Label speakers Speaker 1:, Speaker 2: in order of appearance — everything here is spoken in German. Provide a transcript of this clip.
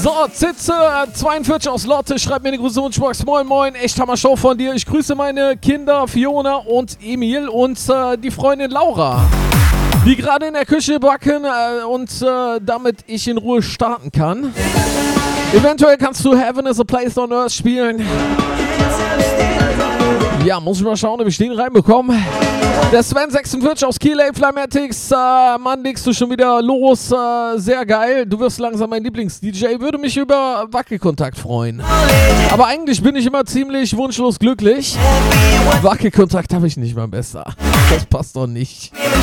Speaker 1: So, Zitze 42 aus Lotte, schreibt mir eine Grüße und Schmucks. Moin moin, echt Hammer Show von dir. Ich grüße meine Kinder Fiona und Emil und die Freundin Laura, die gerade in der Küche backen und damit ich in Ruhe starten kann. Eventuell kannst du Heaven is a Place on Earth spielen. Ja, muss ich mal schauen, ob ich den reinbekomme. Der Sven 46 aus Kiel, Flymatics. Mann, legst du schon wieder los. Sehr geil. Du wirst langsam mein Lieblings-DJ. Würde mich über Wackelkontakt freuen. Aber eigentlich bin ich immer ziemlich wunschlos glücklich. Wackelkontakt habe ich nicht mal besser. Das passt doch nicht.